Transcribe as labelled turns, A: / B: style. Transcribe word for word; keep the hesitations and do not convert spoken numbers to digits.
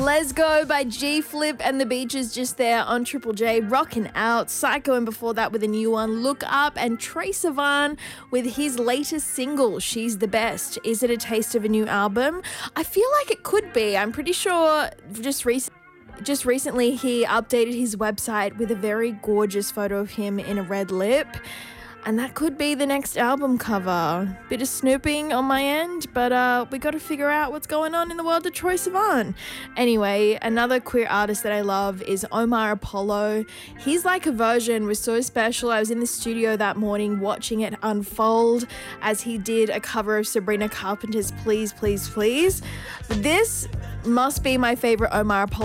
A: Let's Go by G-Flip and the Beaches just there on Triple J, rocking out. Psycho, and before that with a new one, Look Up, and Troye Sivan with his latest single, She's the Best. Is it a taste of a new album? I feel like it could be. I'm pretty sure just recently Just recently, he updated his website with a very gorgeous photo of him in a red lip, and that could be the next album cover. Bit of snooping on my end, but uh, we got to figure out what's going on in the world of Troye Sivan. Anyway, another queer artist that I love is Omar Apollo. His Like a Virgin was so special. I was in the studio that morning watching it unfold as he did a cover of Sabrina Carpenter's Please, Please, Please. This must be my favorite Omar Apollo